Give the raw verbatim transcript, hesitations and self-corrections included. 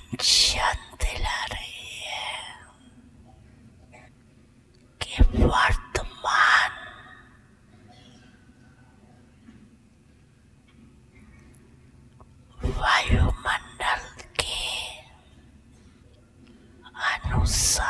tension दिला रही है कि वर्तमान वायुमंडल के अनुसार